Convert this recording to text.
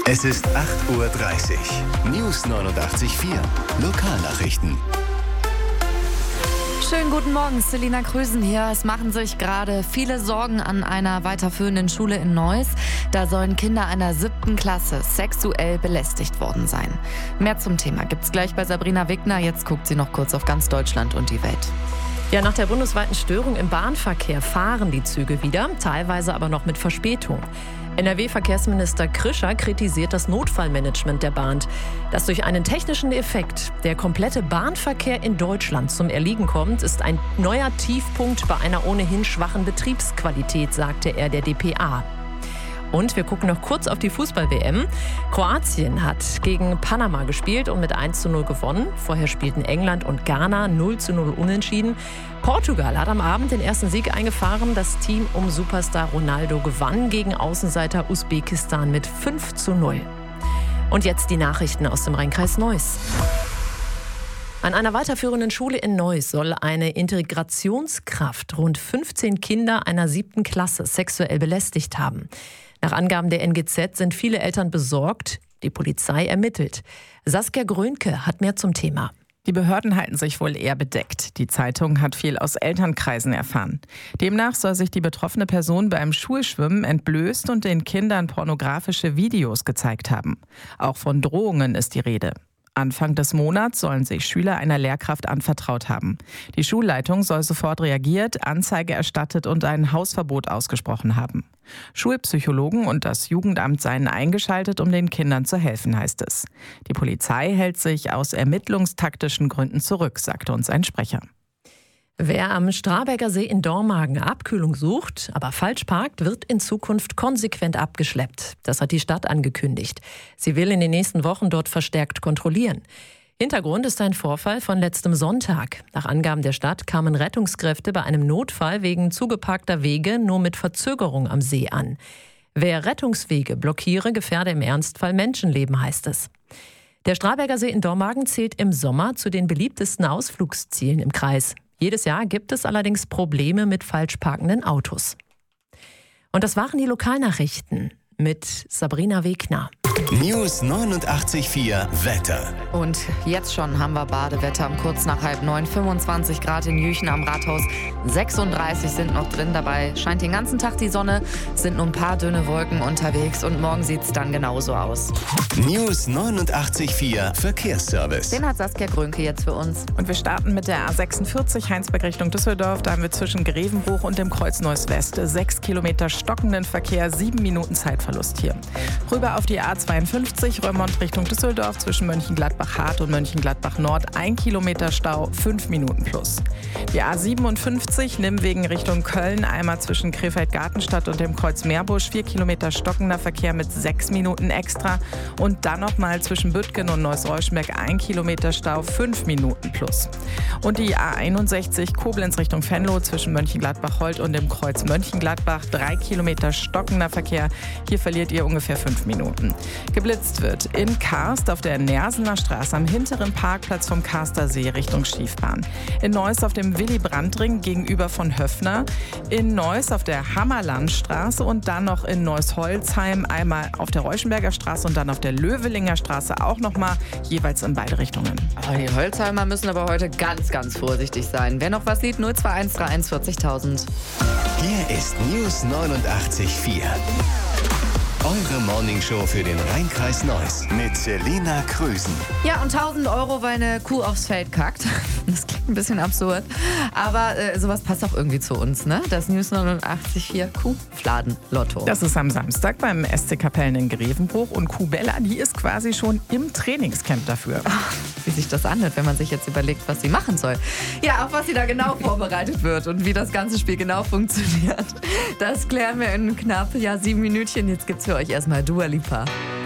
Es ist 8:30 Uhr. News 89.4. Lokalnachrichten. Schönen guten Morgen, Selina Krüsen hier. Es machen sich gerade viele Sorgen an einer weiterführenden Schule in Neuss. Da sollen Kinder einer 7. Klasse sexuell belästigt worden sein. Mehr zum Thema gibt's gleich bei Sabrina Wigner. Jetzt guckt sie noch kurz auf ganz Deutschland und die Welt. Ja, nach der bundesweiten Störung im Bahnverkehr fahren die Züge wieder, teilweise aber noch mit Verspätung. NRW-Verkehrsminister Krischer kritisiert das Notfallmanagement der Bahn. Dass durch einen technischen Effekt der komplette Bahnverkehr in Deutschland zum Erliegen kommt, ist ein neuer Tiefpunkt bei einer ohnehin schwachen Betriebsqualität, sagte er der dpa. Und wir gucken noch kurz auf die Fußball-WM. Kroatien hat gegen Panama gespielt und mit 1:0 gewonnen. Vorher spielten England und Ghana 0:0 unentschieden. Portugal hat am Abend den ersten Sieg eingefahren. Das Team um Superstar Ronaldo gewann gegen Außenseiter Usbekistan mit 5:0. Und jetzt die Nachrichten aus dem Rheinkreis Neuss. An einer weiterführenden Schule in Neuss soll eine Integrationskraft rund 15 Kinder einer 7. Klasse sexuell belästigt haben. Nach Angaben der NGZ sind viele Eltern besorgt. Die Polizei ermittelt. Saskia Grönke hat mehr zum Thema. Die Behörden halten sich wohl eher bedeckt. Die Zeitung hat viel aus Elternkreisen erfahren. Demnach soll sich die betroffene Person beim Schulschwimmen entblößt und den Kindern pornografische Videos gezeigt haben. Auch von Drohungen ist die Rede. Anfang des Monats sollen sich Schüler einer Lehrkraft anvertraut haben. Die Schulleitung soll sofort reagiert, Anzeige erstattet und ein Hausverbot ausgesprochen haben. Schulpsychologen und das Jugendamt seien eingeschaltet, um den Kindern zu helfen, heißt es. Die Polizei hält sich aus ermittlungstaktischen Gründen zurück, sagte uns ein Sprecher. Wer am Straberger See in Dormagen Abkühlung sucht, aber falsch parkt, wird in Zukunft konsequent abgeschleppt. Das hat die Stadt angekündigt. Sie will in den nächsten Wochen dort verstärkt kontrollieren. Hintergrund ist ein Vorfall von letztem Sonntag. Nach Angaben der Stadt kamen Rettungskräfte bei einem Notfall wegen zugeparkter Wege nur mit Verzögerung am See an. Wer Rettungswege blockiere, gefährde im Ernstfall Menschenleben, heißt es. Der Straberger See in Dormagen zählt im Sommer zu den beliebtesten Ausflugszielen im Kreis. Jedes Jahr gibt es allerdings Probleme mit falsch parkenden Autos. Und das waren die Lokalnachrichten mit Sabrina Wegner. News 89.4 Wetter. Und jetzt schon haben wir Badewetter kurz nach 8:30, 25 Grad in Jüchen am Rathaus, 36 sind noch drin, dabei scheint den ganzen Tag die Sonne, sind nur ein paar dünne Wolken unterwegs und morgen sieht es dann genauso aus. News 89.4 Verkehrsservice. Den hat Saskia Grönke jetzt für uns. Und wir starten mit der A46 Heinsberg Richtung Düsseldorf. Da haben wir zwischen Grevenbruch und dem Kreuz Neuss West 6 Kilometer stockenden Verkehr, 7 Minuten Zeitverlust hier. Rüber auf die A52 Römond Richtung Düsseldorf zwischen Mönchengladbach-Hart und Mönchengladbach-Nord 1 Kilometer Stau, 5 Minuten plus. Die A57 Nimwegen Richtung Köln einmal zwischen Krefeld-Gartenstadt und dem Kreuz Meerbusch 4 Kilometer stockender Verkehr mit 6 Minuten extra und dann nochmal zwischen Büttgen und Neuss-Reuschenberg 1 Kilometer Stau, 5 Minuten plus. Und die A61 Koblenz Richtung Venlo zwischen Mönchengladbach-Holt und dem Kreuz Mönchengladbach 3 Kilometer stockender Verkehr. Hier verliert ihr ungefähr 5 Minuten. Geblitzt wird in Karst auf der Nersener Straße am hinteren Parkplatz vom Karster See Richtung Schiefbahn. In Neuss auf dem Willy-Brandt-Ring gegenüber von Höffner. In Neuss auf der Hammerlandstraße und dann noch in Neuss-Holzheim einmal auf der Reuschenberger Straße und dann auf der Löwelinger Straße auch nochmal, jeweils in beide Richtungen. Die Holzheimer müssen aber heute ganz, ganz vorsichtig sein. Wer noch was sieht, 021 341 40.000. Hier ist News 89.4. Eure Morningshow für den Rheinkreis Neuss mit Selina Krüsen. Ja, und 1.000 €, weil eine Kuh aufs Feld kackt. Das klingt ein bisschen absurd. Aber sowas passt auch irgendwie zu uns, ne? Das News 89.4 Kuhfladen-Lotto. Das ist am Samstag beim SC Kapellen in Grevenbruch. Und Kuh Bella, die ist quasi schon im Trainingscamp dafür. Ach, wie sich das anhört, wenn man sich jetzt überlegt, was sie machen soll. Ja, auf was sie da genau vorbereitet wird und wie das ganze Spiel genau funktioniert. Das klären wir in knapp 7 Minütchen. Jetzt gibt's für euch erstmal Dua Lipa.